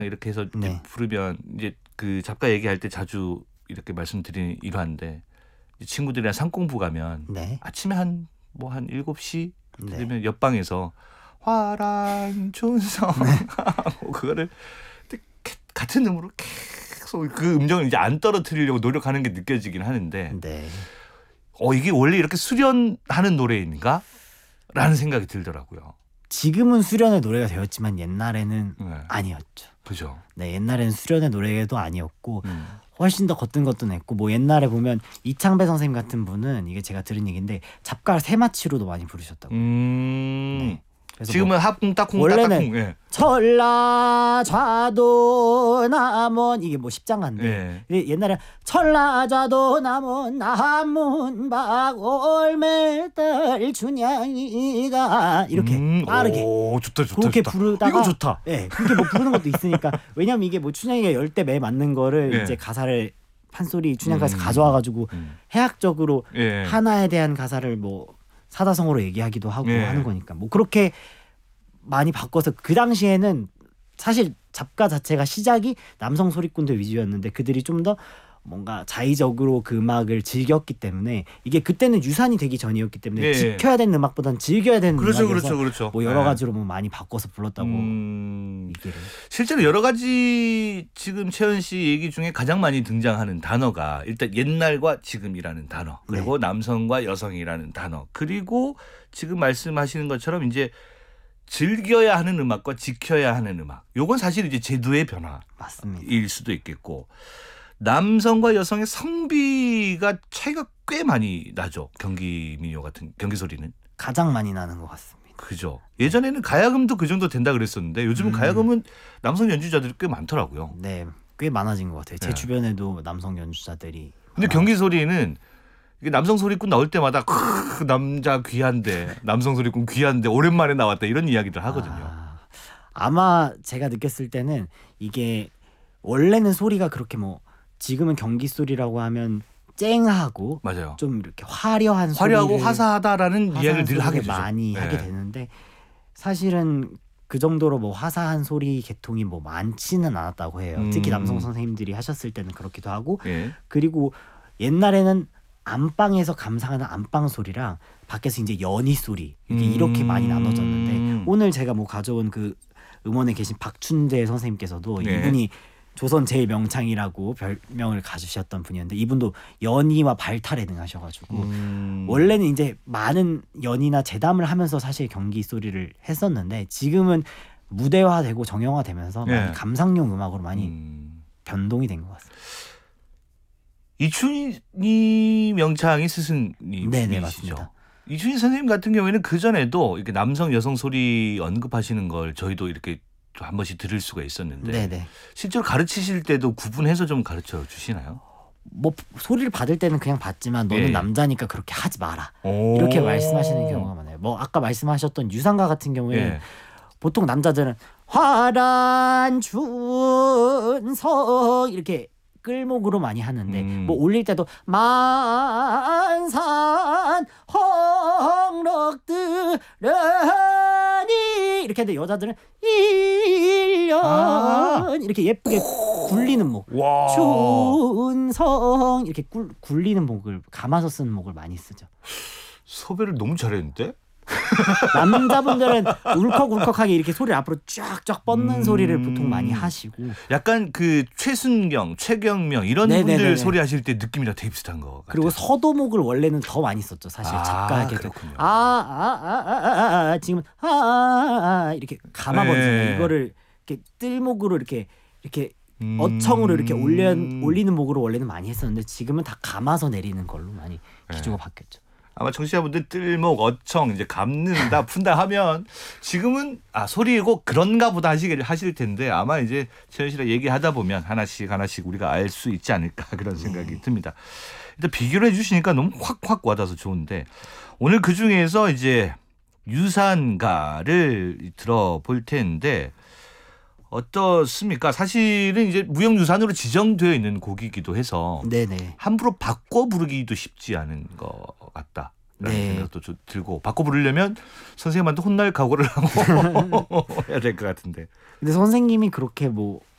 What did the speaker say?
이렇게 해서 이제 네. 부르면 이제 그 작가 얘기할 때 자주 이렇게 말씀드리는 일화인데 친구들이랑 산공부 가면 네. 아침에 한 7시 네. 되면 옆방에서 화란 춘성 하고 그거를 같은 음으로 계속 그 음정을 이제 안 떨어뜨리려고 노력하는 게 느껴지긴 하는데 네. 이게 원래 이렇게 수련하는 노래인가? 라는 생각이 들더라고요. 지금은 수련의 노래가 되었지만 옛날에는 네. 아니었죠. 그죠. 네, 옛날에는 수련의 노래도 아니었고 훨씬 더 겉은 것도 냈고 뭐 옛날에 보면 이창배 선생님 같은 분은 이게 제가 들은 얘기인데 잡가 세마치로도 많이 부르셨다고. 네. 그래서 지금은 합궁 딱궁 원래는 딱딱궁. 예. 철라좌도 남원 이게 뭐 십장가인데 예. 옛날에 철라좌도 남원 남문박 올매달 춘향이가 이렇게 빠르게 오, 좋다. 그렇게 부르다가 이거 좋다. 예, 그렇게 뭐 부르는 것도 있으니까 왜냐면 이게 뭐 춘향이가 열대 매 맞는 거를 예. 이제 가사를 판소리 춘향가에서 가져와가지고 해학적으로 예. 하나에 대한 가사를 뭐 사다성어로 얘기하기도 하고 예. 하는 거니까 뭐 그렇게 많이 바꿔서 그 당시에는 사실 잡가 자체가 시작이 남성 소리꾼들 위주였는데 그들이 좀 더 뭔가 자의적으로 그 음악을 즐겼기 때문에 이게 그때는 유산이 되기 전이었기 때문에 예. 지켜야 되는 음악보다는 즐겨야 되는 음악이어서 그렇죠. 뭐 여러 가지로 뭐 많이 바꿔서 불렀다고 얘기를. 실제로 여러 가지 지금 채연 씨 얘기 중에 가장 많이 등장하는 단어가 일단 옛날과 지금이라는 단어, 그리고 남성과 여성이라는 단어, 그리고 지금 말씀하시는 것처럼 이제 즐겨야 하는 음악과 지켜야 하는 음악. 요건 사실 이제 제도의 변화일 맞습니다. 수도 있겠고, 남성과 여성의 성비가 차이가 꽤 많이 나죠. 경기 민요 같은 경기 소리는 가장 많이 나는 것 같습니다. 그죠. 예전에는 가야금도 그 정도 된다 그랬었는데 요즘은 가야금은 남성 연주자들이 꽤 많더라고요. 네, 꽤 많아진 것 같아요. 제 네. 주변에도 남성 연주자들이. 근데 경기 소리는 이게 남성 소리꾼 나올 때마다 남자 귀한데, 남성 소리꾼 귀한데 오랜만에 나왔다 이런 이야기들 하거든요. 아마 제가 느꼈을 때는 이게 원래는 소리가 그렇게 뭐 지금은 경기 소리라고 하면 쨍하고 맞아요. 좀 이렇게 화려한 화려하고 소리를 화사하다라는 이야기를 늘 소리를 하게 되죠. 많이 네. 하게 되는데 사실은 그 정도로 뭐 화사한 소리 계통이 뭐 많지는 않았다고 해요. 특히 남성 선생님들이 하셨을 때는 그렇기도 하고 예. 그리고 옛날에는 안방에서 감상하는 안방 소리랑 밖에서 이제 연희 소리 이렇게 많이 나눠졌는데 오늘 제가 뭐 가져온 그 음원에 계신 박춘재 선생님께서도 네. 이분이 조선 제일 명창이라고 별명을 가지셨던 분이었는데 이분도 연희와 발탈에 능하셔가지고 원래는 이제 많은 연희나 재담을 하면서 사실 경기 소리를 했었는데 지금은 무대화되고 정형화되면서 네. 많이 감상용 음악으로 많이 변동이 된 것 같습니다. 이춘희 명창이 스승님이시죠. 네네 맞습니다. 이춘희 선생님 같은 경우에는 그 전에도 이렇게 남성 여성 소리 언급하시는 걸 저희도 이렇게 한 번씩 들을 수가 있었는데 네네. 실제로 가르치실 때도 구분해서 좀 가르쳐 주시나요? 뭐 소리를 받을 때는 그냥 받지만 너는 예. 남자니까 그렇게 하지 마라 이렇게 말씀하시는 경우가 많아요. 뭐 아까 말씀하셨던 유상가 같은 경우에는 예. 보통 남자들은 화란 춘성 이렇게 끌목으로 많이 하는데 뭐 올릴 때도 만산 홍록들으니 이렇게 하는데 여자들은 1년 이렇게 예쁘게 굴리는 목 와. 춘성 이렇게 굴리는 목을 감아서 쓰는 목을 많이 쓰죠. 섭외를 너무 잘했는데? 남자분들은 울컥울컥하게 이렇게 소리를 앞으로 쫙쫙 뻗는 소리를 보통 많이 하시고 약간 그 최순경, 최경명 이런 네네네네. 분들 소리하실 때 느낌이랑 되게 비슷한 거 같아요. 그리고 서도목을 원래는 더 많이 썼죠. 사실 작가에게도 그렇군요. 지금 이렇게 감아버리잖아요. 네. 이거를 이렇게 뜰목으로 이렇게 어청으로 이렇게 올리는 목으로 원래는 많이 했었는데 지금은 다 감아서 내리는 걸로 많이 기조가 바뀌었죠. 아마 청취자분들 뜰목, 어청 이제 감는다, 푼다 하면 지금은 소리고 그런가 보다 하실 텐데 아마 이제 채연 씨랑 얘기하다 보면 하나씩 우리가 알 수 있지 않을까 그런 생각이 듭니다. 일단 비교를 해주시니까 너무 확 와닿아서 좋은데 오늘 그 중에서 이제 유산가를 들어볼 텐데 어떻습니까? 사실은 이제 무형유산으로 지정되어 있는 곡이기도 해서 네네. 함부로 바꿔 부르기도 쉽지 않은 것 같다라는 네. 생각도 좀 들고 바꿔 부르려면 선생님한테 혼날 각오를 하고 해야 될 것 같은데. 근데 선생님이 그렇게 뭐